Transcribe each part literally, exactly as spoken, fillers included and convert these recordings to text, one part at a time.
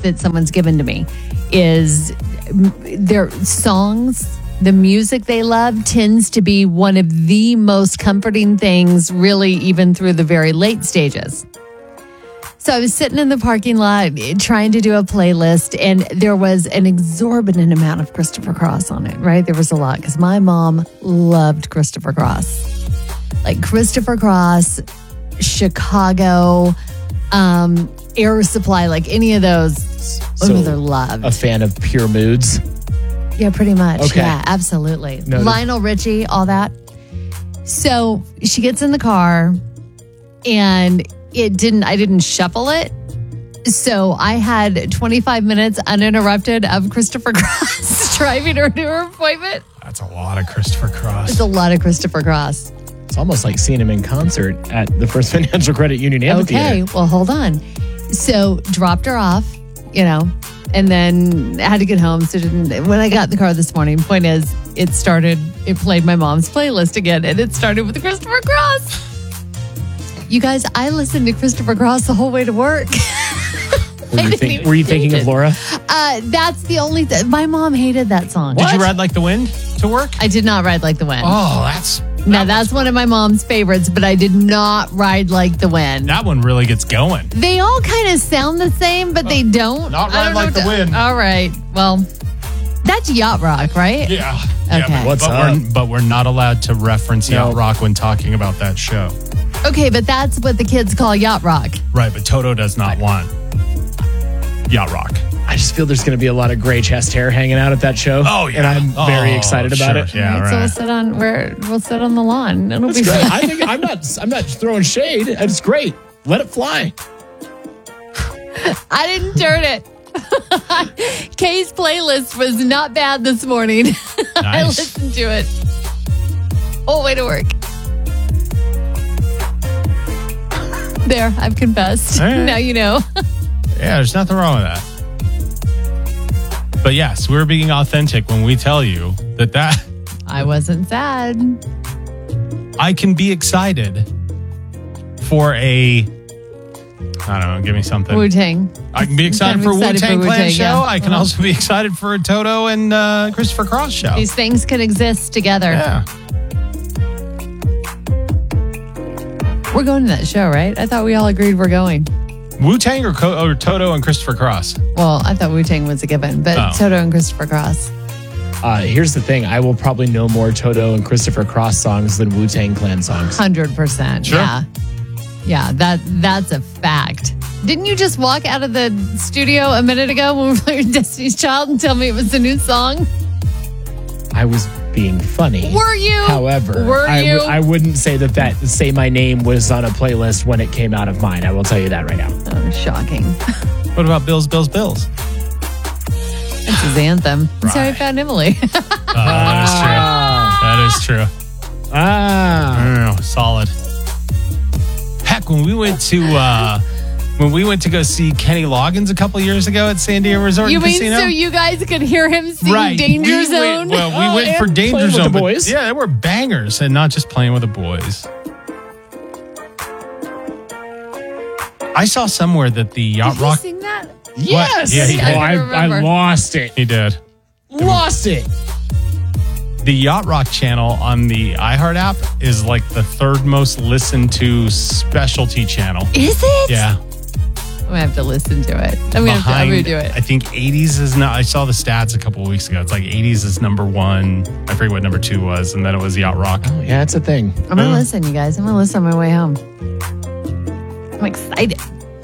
that someone's given to me is their songs. The music they love tends to be one of the most comforting things, really, even through the very late stages. So I was sitting in the parking lot trying to do a playlist, and there was an exorbitant amount of Christopher Cross on it, right? There was a lot because my mom loved Christopher Cross. Like Christopher Cross, Chicago, um, Air Supply, like any of those. So my mother loved. A fan of Pure Moods? Yeah, pretty much. Okay. Yeah, absolutely. Noted. Lionel Richie, all that. So she gets in the car, and it didn't, I didn't shuffle it. So I had twenty-five minutes uninterrupted of Christopher Cross driving her to her appointment. That's a lot of Christopher Cross. It's a lot of Christopher Cross. It's almost like seeing him in concert at the First Financial Credit Union Amphitheater. Okay, well, hold on. So dropped her off, you know, and then had to get home. So didn't, when I got in the car this morning, point is, it started, it played my mom's playlist again, and it started with Christopher Cross. You guys, I listened to Christopher Cross the whole way to work. Were you, think, were you thinking of Laura? Uh, that's the only thing. My mom hated that song. Did you ride like the wind to work? I did not ride like the wind. Oh, that's... That now, that's one of my mom's favorites, but I did not ride like the wind. That one really gets going. They all kind of sound the same, but they don't. Not I ride don't like know the what to- wind. All right. Well, that's yacht rock, right? Yeah. Okay. Yeah, but, What's but up? We're, but we're not allowed to reference No. Yacht Rock when talking about that show. Okay, but that's what the kids call yacht rock. Right, but Toto does not want Yacht Rock. I just feel there's going to be a lot of gray chest hair hanging out at that show. Oh, yeah. And I'm very Oh, excited about sure. it. Yeah, All right, So we'll right. sit on where we'll sit on the lawn. It'll That's be great. fun. I think I'm not I'm not throwing shade. It's great. Let it fly. I didn't turn it. Kay's playlist was not bad this morning. I Nice. listened to it. Oh, way to work. There, I've confessed. All right. Now you know. Yeah, there's nothing wrong with that. But yes, we're being authentic when we tell you that that I wasn't sad. I can be excited for a, I don't know, give me something. Wu-Tang. I can be excited I'm for a excited Wu-Tang for Clan Wu-Tang, show. yeah. I can Uh-huh. also be excited for a Toto and uh, Christopher Cross show. These things can exist together. Yeah. We're going to that show, right? I thought we all agreed we're going. Wu-Tang or, Co- or Toto and Christopher Cross? Well, I thought Wu-Tang was a given, but Oh. Toto and Christopher Cross. Uh, here's the thing. I will probably know more Toto and Christopher Cross songs than Wu-Tang Clan songs. one hundred percent. Sure. Yeah. Yeah, that that's a fact. Didn't you just walk out of the studio a minute ago when we were playing Destiny's Child and tell me it was a new song? I was being funny. Were you? However, Were I, you? w- I wouldn't say that that Say My Name was on a playlist when it came out of mine. I will tell you that right now. Oh, shocking. What about Bills, Bills, Bills? That's his anthem. That's how I Right. found Emily. Oh, that is true. That is true. Ah. Oh, solid. Heck, when we went to uh, when we went to go see Kenny Loggins a couple years ago at San Diego Resort You and mean Casino, so you guys could hear him sing right? Danger we Zone? Went, well, we Oh, went and for Danger Playing with Zone, the but Boys. yeah, they were bangers, and not just playing with the boys. I saw somewhere that the Yacht Did he Rock. sing that? Yes. Yeah, he oh, did. I, I don't I remember. lost it. He did. Lost it. The Yacht Rock channel on the iHeart app is like the third most listened to specialty channel. Is it? Yeah. I'm going to have to listen to it. I'm going to have to I'm gonna do it. I think eighties is not. I saw the stats a couple of weeks ago. It's like eighties is number one. I forget what number two was, and then it was Yacht Rock. Oh, yeah, it's a thing. I'm going to Uh. listen, you guys. I'm going to listen on my way home. I'm excited.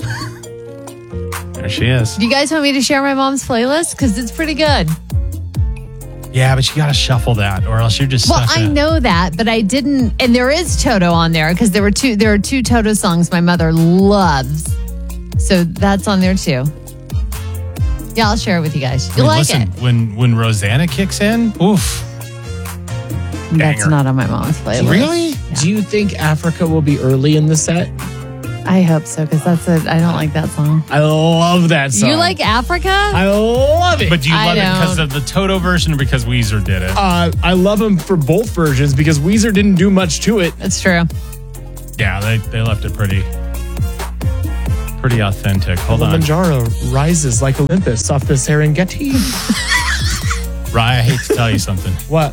There she is. Do you guys want me to share my mom's playlist? Because it's pretty good. Yeah, but you got to shuffle that, or else you're just Well, stuck I in it. know that, but I didn't. And there is Toto on there because there were two. There are two Toto songs my mother loves, so that's on there too. Yeah, I'll share it with you guys. I You'll mean, like listen, it. when when Rosanna kicks in, oof. That's banger. not on my mom's playlist. Really? Do you think Africa will be early in the set? I hope so because that's it. I don't like that song. I love that song. You like Africa? I love it. But do you I love it because don't. of the Toto version or because Weezer did it? uh, I love them for both versions because Weezer didn't do much to it. That's true. Yeah, they, they left it pretty. Pretty authentic. Hold on. Kilimanjaro rises like Olympus off the Serengeti. Rye, I hate to tell you something. What?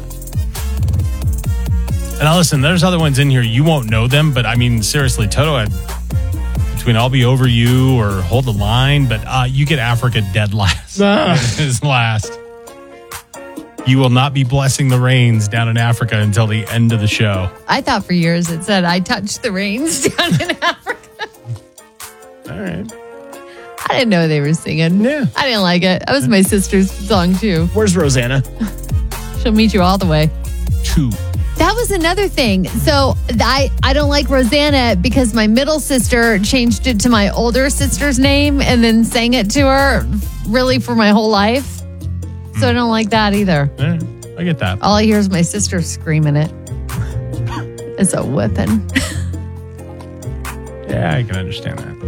And now listen, there's other ones in here. You won't know them, but I mean, seriously, Toto had between I'll Be Over You or Hold the Line, but uh, you get Africa dead last. Ah. Is last. You will not be blessing the rains down in Africa until the end of the show. I thought for years it said, I touched the reins down in Africa. All right. I didn't know they were singing. Yeah. I didn't like it. That was my sister's song, too. Where's Rosanna? She'll meet you all the way. Two. That was another thing. So I, I don't like Rosanna because my middle sister changed it to my older sister's name and then sang it to her really for my whole life. So I don't like that either. Yeah, I get that. All I hear is my sister screaming it. It's a whipping. Yeah, I can understand that.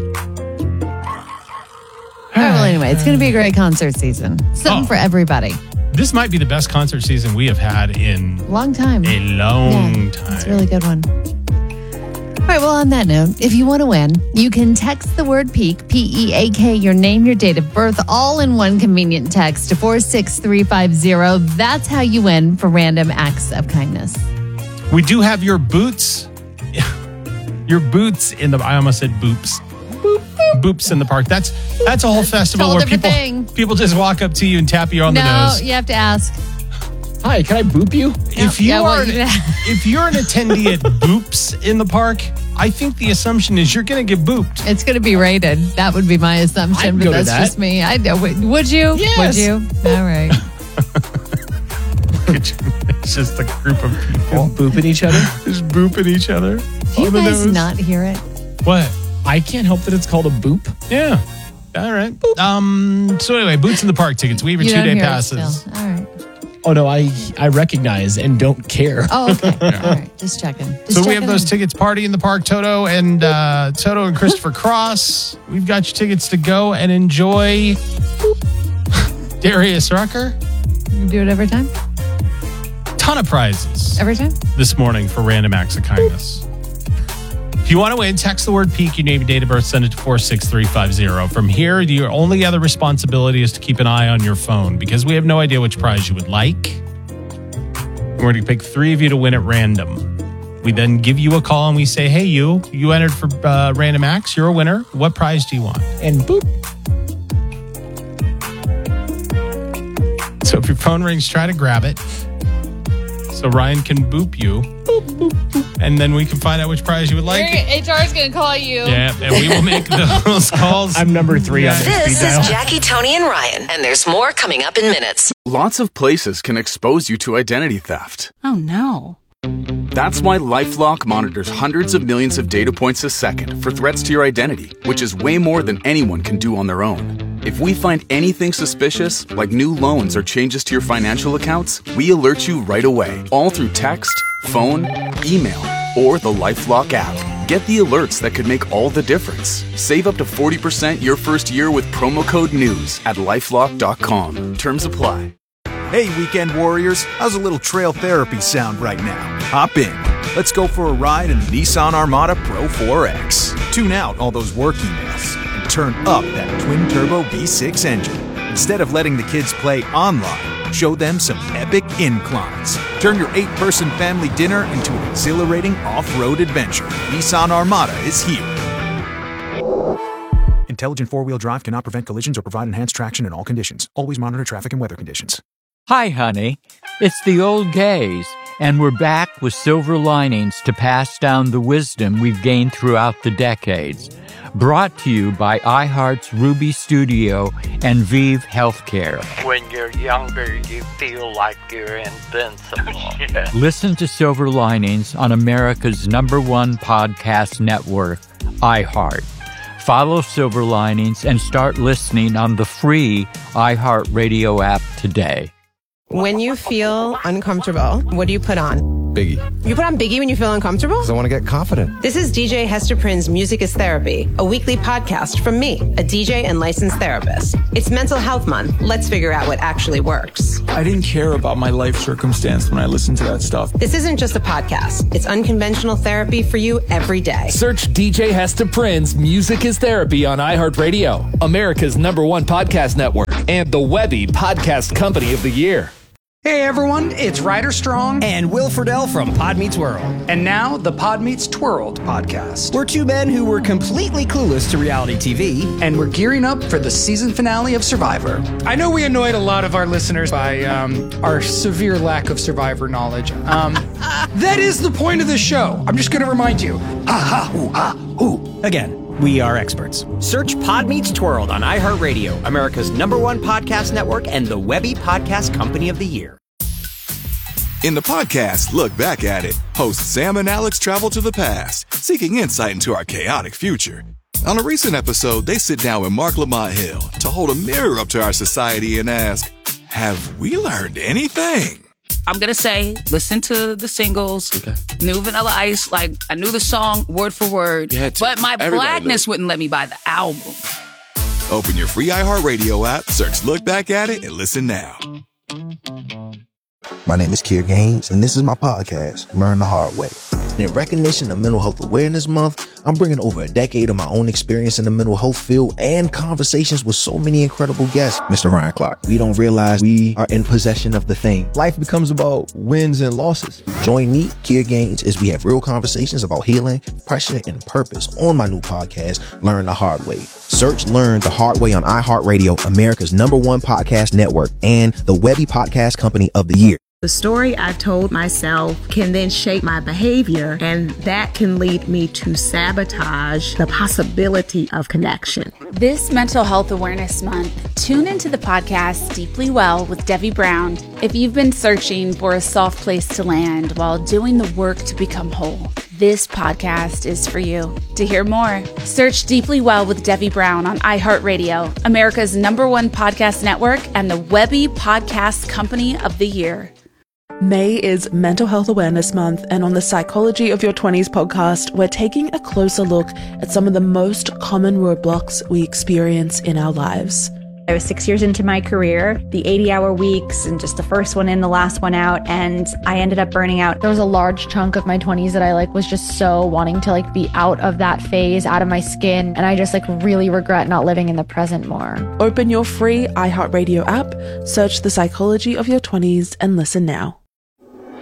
All right, well, anyway, it's going to be a great concert season. Something Oh. for everybody. This might be the best concert season we have had in Long time. a long Yeah, time. it's a really good one. All right, well, on that note, if you want to win, you can text the word PEAK, P E A K, your name, your date of birth, all in one convenient text to four six three five zero. That's how you win for Random Acts of Kindness. We do have your boots. Your boots in the, I almost said boops. Boop, boops in the park. That's that's a whole festival whole where different people thing. people just walk up to you and tap you on No, the nose. you have to ask. Hi, can I boop you? If you Yeah, well, are you- an, if you're an attendee at Boops in the park, I think the assumption is you're going to get booped. It's going to be rated. That would be my assumption, I'd but go to that's that. just me. I know. Would you? Yes. Would you? All right. It's just a group of people All booping each other. just booping each other. Do you on the guys nose. not hear it? What? I can't help that it's called a boop. Yeah. All right. Um. So anyway, Boots in the Park tickets. We have You two don't day hear it passes. still. All right. Oh no, I I recognize and don't care. Oh, okay. All right. Just checking. Just So we checking have those in. tickets. Party in the Park, Toto and uh, Toto and Christopher Cross. We've got your tickets to go and enjoy Darius Rucker. You do it every time? Ton of prizes Every time? this morning for Random Acts of Kindness. If you want to win, text the word PEAK, your name, your date of birth, send it to four six three five zero. From here, your only other responsibility is to keep an eye on your phone because we have no idea which prize you would like. And we're going to pick three of you to win at random. We then give you a call and we say, hey, you, you entered for uh, Random Acts. You're a winner. What prize do you want? And boop. So if your phone rings, try to grab it so Ryan can boop you. Boop, boop, boop. And then we can find out which prize you would like. H R is going to call you. Yeah, and we will make those calls. I'm number three on the speed This dial. is Jackie, Tony, and Ryan, and there's more coming up in minutes. Lots of places can expose you to identity theft. Oh no. That's why LifeLock monitors hundreds of millions of data points a second for threats to your identity, which is way more than anyone can do on their own. If we find anything suspicious, like new loans or changes to your financial accounts, we alert you right away, all through text, phone, email, or the LifeLock app. Get the alerts that could make all the difference. Save up to forty percent your first year with promo code NEWS at lifelock dot com. Terms apply. Hey, weekend warriors, how's a little trail therapy sound right now? Hop in. Let's go for a ride in the Nissan Armada Pro four X. Tune out all those work emails and turn up that twin-turbo V six engine. Instead of letting the kids play online, show them some epic inclines. Turn your eight-person family dinner into an exhilarating off-road adventure. Nissan Armada is here. Intelligent four-wheel drive cannot prevent collisions or provide enhanced traction in all conditions. Always monitor traffic and weather conditions. Hi, honey. It's the old gays, and we're back with silver linings to pass down the wisdom we've gained throughout the decades. Brought to you by iHeart's Ruby Studio and Vive Healthcare. When you're younger, you feel like you're invincible. Yeah. Listen to Silver Linings on America's number one podcast network, iHeart. Follow Silver Linings and start listening on the free iHeartRadio app today. When you feel uncomfortable, what do you put on? Biggie. You put on Biggie when you feel uncomfortable? Because I want to get confident. This is D J Hester Prynne's Music is Therapy, a weekly podcast from me, a D J and licensed therapist. It's Mental Health Month. Let's figure out what actually works. I didn't care about my life circumstance when I listened to that stuff. This isn't just a podcast. It's unconventional therapy for you every day. Search D J Hester Prynne's Music is Therapy on iHeartRadio, America's number one podcast network, and the Webby Podcast Company of the Year. Hey everyone, it's Ryder Strong and Will Friedle from Pod Meets World. And now the Pod Meets Twirled podcast. We're two men who were completely clueless to reality T V. And we're gearing up for the season finale of Survivor. I know we annoyed a lot of our listeners by um, our severe lack of Survivor knowledge. Um, that is the point of the show. I'm just going to remind you. Ha ha hoo ha hoo. Again. We are experts. Search Pod Meets Twirled on iHeartRadio, America's number one podcast network and the Webby Podcast Company of the Year. In the podcast, Look Back at It, hosts Sam and Alex travel to the past, seeking insight into our chaotic future. On a recent episode, they sit down with Mark Lamont Hill to hold a mirror up to our society and ask, have we learned anything? I'm going to say, listen to the singles, okay. New Vanilla Ice, like, I knew the song word for word, but my Everybody blackness knows. Wouldn't let me buy the album. Open your free iHeartRadio app, search Look Back at It, and listen now. My name is Kier Gaines, and this is my podcast, Learn the Hard Way. And in recognition of Mental Health Awareness Month, I'm bringing over a decade of my own experience in the mental health field and conversations with so many incredible guests. Mister Ryan Clark, we don't realize we are in possession of the thing. Life becomes about wins and losses. Join me, Kier Gaines, as we have real conversations about healing, pressure, and purpose on my new podcast, Learn the Hard Way. Search Learn the Hard Way on iHeartRadio, America's number one podcast network, and the Webby Podcast Company of the Year. The story I told myself can then shape my behavior, and that can lead me to sabotage the possibility of connection. This Mental Health Awareness Month, tune into the podcast Deeply Well with Debbie Brown if you've been searching for a soft place to land while doing the work to become whole. This podcast is for you. To hear more, search Deeply Well with Debbie Brown on iHeartRadio, America's number one podcast network, and the Webby Podcast Company of the Year. May is Mental Health Awareness Month, and on the Psychology of Your twenties podcast, we're taking a closer look at some of the most common roadblocks we experience in our lives. I was six years into my career, the eighty-hour weeks, and just the first one in, the last one out, and I ended up burning out. There was a large chunk of my twenties that I like was just so wanting to like be out of that phase, out of my skin, and I just like really regret not living in the present more. Open your free iHeartRadio app, search The Psychology of Your twenties, and listen now.